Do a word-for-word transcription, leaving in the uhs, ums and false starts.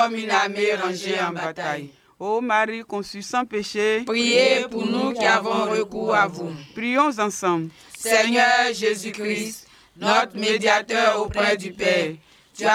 comme une armée rangée en bataille. Ô Marie conçue sans péché, Priez pour nous qui avons recours à vous. Prions ensemble. Seigneur Jésus-Christ, notre médiateur auprès du Père,